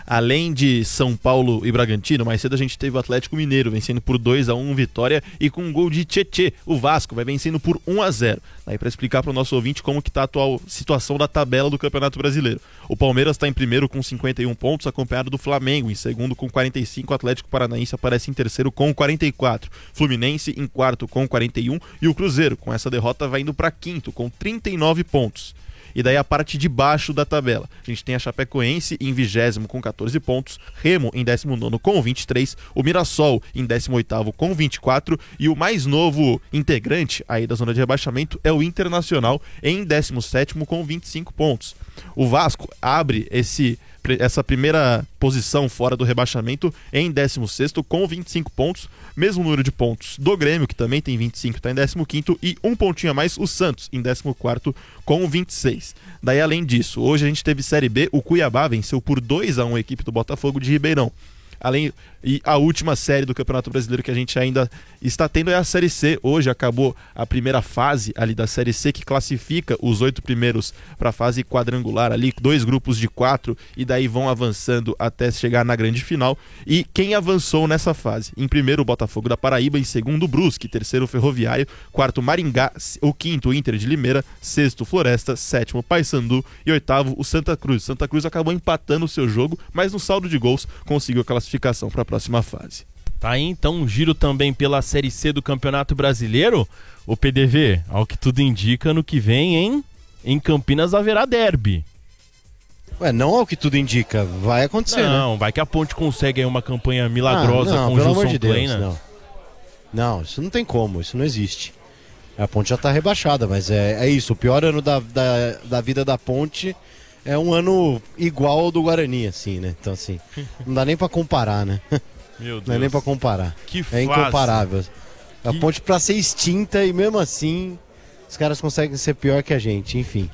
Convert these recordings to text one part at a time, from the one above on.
Além de São Paulo e Bragantino, mais cedo a gente teve o Atlético Mineiro vencendo por 2-1 vitória e com um gol de Tietê. O Vasco vai vencendo por 1-0. Daí para explicar para o nosso ouvinte como que está a atual situação da tabela do Campeonato Brasileiro. O Palmeiras está em primeiro com 51 pontos, acompanhado do Flamengo, em segundo com 45, o Atlético Paranaense aparece em terceiro com 44, Fluminense em quarto com 41 e o Cruzeiro, com essa derrota, vai indo para quinto com 39 pontos. E daí a parte de baixo da tabela. A gente tem a Chapecoense em 20º com 14 pontos, Remo em 19º com 23, o Mirassol em 18º com 24 e o mais novo integrante aí da zona de rebaixamento é o Internacional em 17º com 25 pontos. O Vasco abre essa primeira posição fora do rebaixamento em 16º com 25 pontos, mesmo número de pontos do Grêmio, que também tem 25, está em 15º, e um pontinho a mais o Santos em 14º com 26. Daí, além disso, hoje a gente teve Série B, o Cuiabá venceu por 2-1 a equipe do Botafogo de Ribeirão. E a última série do Campeonato Brasileiro que a gente ainda está tendo é a Série C. Hoje acabou a primeira fase ali da Série C, que classifica os 8 primeiros para a fase quadrangular ali, 2 grupos de 4, e daí vão avançando até chegar na grande final. E quem avançou nessa fase? Em primeiro, o Botafogo da Paraíba, em segundo, o Brusque, terceiro, o Ferroviário, quarto, Maringá, o quinto, o Inter de Limeira, sexto, Floresta, sétimo, Paysandu e oitavo, o Santa Cruz. Santa Cruz acabou empatando o seu jogo, mas no saldo de gols conseguiu a classificação para a próxima fase. Tá aí então um giro também pela Série C do Campeonato Brasileiro. O PDV, ao que tudo indica, no que vem em Campinas haverá derby. Ué, não ao que tudo indica, vai acontecer, não, né? vai que a Ponte consegue aí uma campanha milagrosa não, com o pelo Gilson amor de Deus, Kleina. Não, isso não tem como, isso não existe. A Ponte já tá rebaixada, mas é isso, o pior ano da vida da Ponte é um ano igual ao do Guarani, assim, né? Então, assim, não dá nem pra comparar, né? Meu Deus. Não é nem pra comparar. Que é fase. incomparável. A Ponte pra ser extinta e mesmo assim os caras conseguem ser pior que a gente, enfim.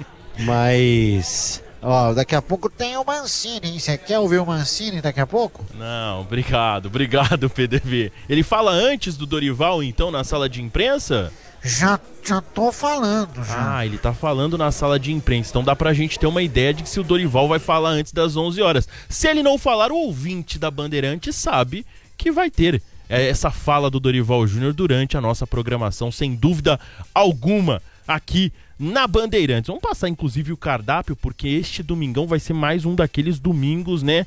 Mas... ó, daqui a pouco tem o Mancini, hein? Você quer ouvir o Mancini daqui a pouco? Não, obrigado, PDV. Ele fala antes do Dorival, então, na sala de imprensa? Já tô falando, já. Ah, ele tá falando na sala de imprensa, então dá pra gente ter uma ideia de que se o Dorival vai falar antes das 11 horas. Se ele não falar, o ouvinte da Bandeirante sabe que vai ter essa fala do Dorival Júnior durante a nossa programação, sem dúvida alguma, aqui na Bandeirantes. Vamos passar inclusive o cardápio, porque este domingão vai ser mais um daqueles domingos, né?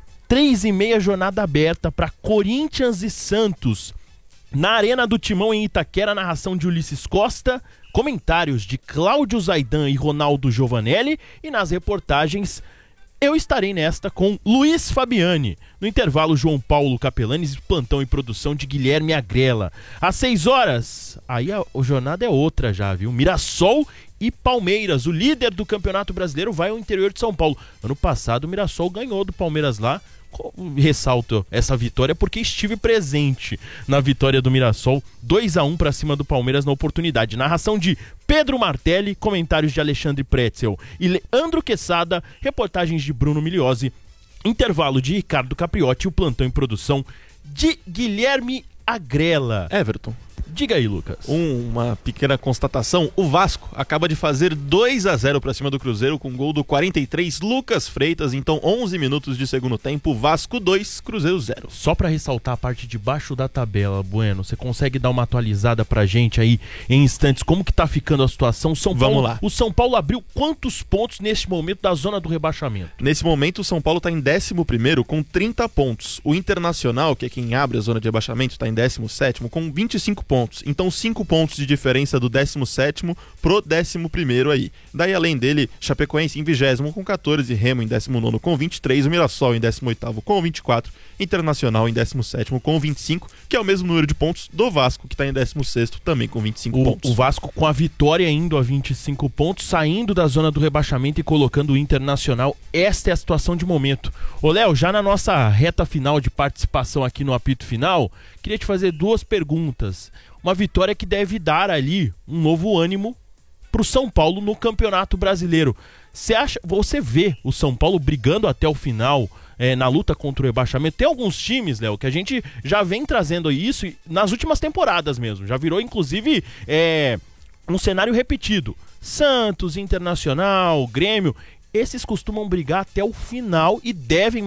3h30, jornada aberta para Corinthians e Santos. Na Arena do Timão, em Itaquera, narração de Ulisses Costa, comentários de Cláudio Zaidan e Ronaldo Giovanelli, e nas reportagens eu estarei nesta com Luiz Fabiani. No intervalo, João Paulo Capelanes, plantão e produção de Guilherme Agrela. Às 6 horas, aí a jornada é outra já, viu? Mirassol e Palmeiras, o líder do Campeonato Brasileiro, vai ao interior de São Paulo. Ano passado o Mirassol ganhou do Palmeiras lá. Ressalto essa vitória porque estive presente na vitória do Mirassol, 2-1 para cima do Palmeiras na oportunidade. Narração de Pedro Martelli, comentários de Alexandre Pretzel e Leandro Quesada, reportagens de Bruno Migliozzi, intervalo de Ricardo Capriotti e o plantão em produção de Guilherme Agrela. Everton, diga aí, Lucas. Uma pequena constatação: o Vasco acaba de fazer 2-0 para cima do Cruzeiro com gol do 43 Lucas Freitas. Então 11 minutos de segundo tempo, Vasco 2, Cruzeiro 0. Só para ressaltar a parte de baixo da tabela, Bueno, você consegue dar uma atualizada pra gente aí em instantes como que tá ficando a situação? Vamos lá. O São Paulo abriu quantos pontos neste momento da zona do rebaixamento? Nesse momento o São Paulo está em 11º com 30 pontos. O Internacional, que é quem abre a zona de rebaixamento, está em 17º com 25 pontos. Então 5 pontos de diferença do 17º pro 11º aí. Daí além dele, Chapecoense em 20º com 14, Remo em 19º com 23, o Mirassol em 18º com 24, Internacional em 17º com 25, que é o mesmo número de pontos do Vasco, que está em 16º também com 25 pontos. O Vasco com a vitória indo a 25 pontos, saindo da zona do rebaixamento e colocando o Internacional. Esta é a situação de momento. Ô Léo, já na nossa reta final de participação aqui no apito final, queria te fazer 2 perguntas. Uma vitória que deve dar ali um novo ânimo pro São Paulo no Campeonato Brasileiro. Você vê o São Paulo brigando até o final na luta contra o rebaixamento? Tem alguns times, Léo, que a gente já vem trazendo isso nas últimas temporadas mesmo. Já virou, inclusive, um cenário repetido. Santos, Internacional, Grêmio, esses costumam brigar até o final e devem